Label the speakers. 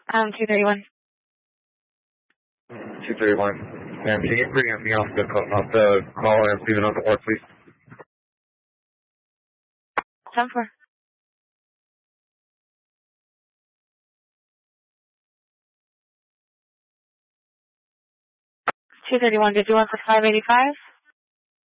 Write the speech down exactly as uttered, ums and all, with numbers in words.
Speaker 1: Um, two thirty-one.
Speaker 2: two thirty-one. Ma'am, can you bring me off the call, off the call and leave it on the board, please?
Speaker 1: ten four. two thirty-one, did you want for five eighty-five?